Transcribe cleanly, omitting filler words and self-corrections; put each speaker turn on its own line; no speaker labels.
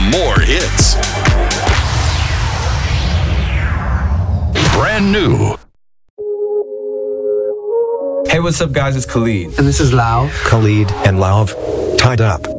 more hits. Brand new.
Hey, what's up, guys? It's Khalid.
And this is Lau.
Khalid and Lauv. Tied up.